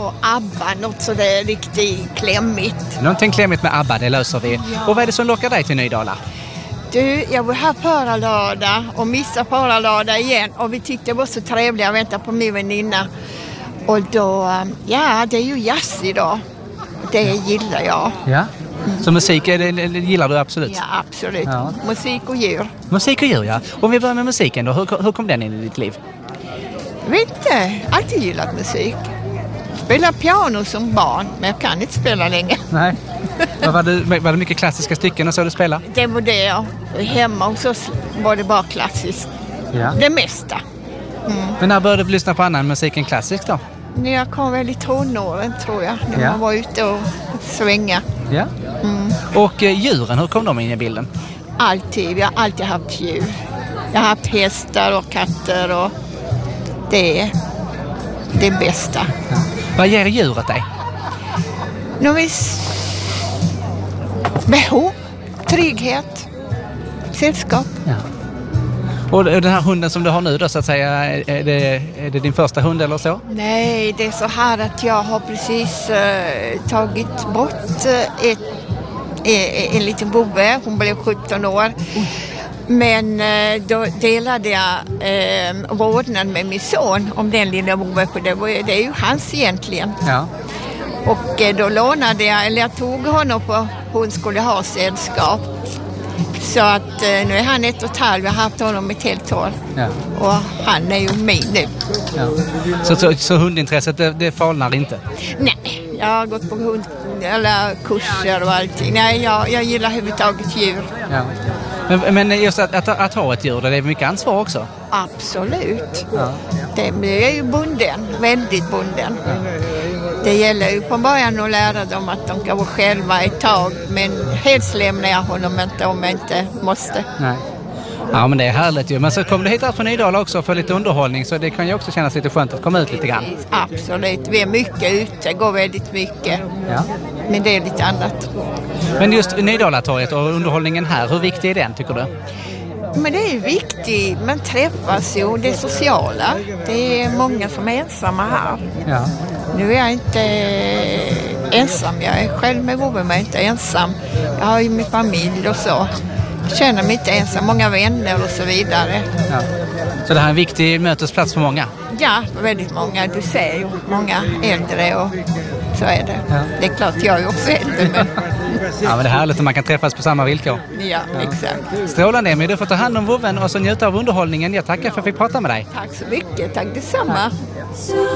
och ABBA, något så det är riktigt klämmigt. Någonting klämmigt med ABBA, det löser vi. Ja. Och vad är det som lockar dig till Nydala? Du, jag var här förra lördag och missade förra lördag igen. Och vi tyckte det var så trevligt att vänta på min väninna. Och då, ja, det är ju jazz idag. Det gillar jag. Ja. Så musik det gillar du absolut? Ja, absolut. Ja. Musik och djur. Musik och djur, ja. Om vi börjar med musiken då, hur kom den in i ditt liv? Jag vet inte, alltid gillat musik. Spelade piano som barn, men jag kan inte spela längre. Nej. Var det mycket klassiska stycken och så du spelade? Det var det, ja. Hemma hos oss var det bara klassiskt. Ja. Det mesta. Men när började du lyssna på annan musik än klassisk då? När jag kom väl i tonåren tror jag. När man var ute och svänga. Ja. Och djuren, hur kom de in i bilden? Alltid, vi har alltid haft djur. Jag har haft hästar och katter och det är det bästa. Ja. Vad ger djuret dig? Behov, trygghet, sällskap. Ja. Och den här hunden som du har nu då så att säga, är det din första hund eller så? Nej, det är så här att jag har precis tagit bort en liten bobbe. Hon blev 17 år. Men då delade jag vårdnaden med min son om den lilla bobben. Det är ju hans egentligen. Ja. Och då lånade jag tog honom på hon skulle ha sällskap. Så att nu är han 1,5, jag har haft honom ett helt år. Ja. Och han är ju min nu. Ja. Så hundintresset det falnar inte? Nej, jag har gått på kurser och allting. Nej, jag gillar överhuvudtaget djur. Ja. Men just att ha ett djur, det är mycket ansvar också? Absolut. Ja. Det är ju bunden, väldigt bunden. Ja. Det gäller ju på början att lära dem att de kan vara själva ett tag. Men helst lämnar jag honom inte om jag inte måste. Nej. Ja, men det är härligt ju. Men så kommer du hit här på Nydala också för lite underhållning. Så det kan ju också kännas lite skönt att komma ut lite grann. Absolut. Vi är mycket ute, går väldigt mycket. Ja. Men det är lite annat. Men just Nydalatorget och underhållningen här, hur viktig är den tycker du? Men det är viktigt. Man träffas ju. Det är sociala. Det är många som är ensamma här. Ja. Nu är jag inte ensam. Jag är själv med Bobbe, men jag är inte ensam. Jag har ju min familj och så. Jag känner mig inte ensam. Många vänner och så vidare. Ja. Så det här är en viktig mötesplats för många? Ja, väldigt många. Du ser ju många äldre och så är det. Ja. Det är klart, jag är också äldre. Men... Ja, men det är härligt att man kan träffas på samma villkor. Ja, exakt. Strålande, Emil. Du får ta hand om vovven och så njuta av underhållningen. Jag tackar för att jag fick prata med dig. Tack så mycket. Tack detsamma.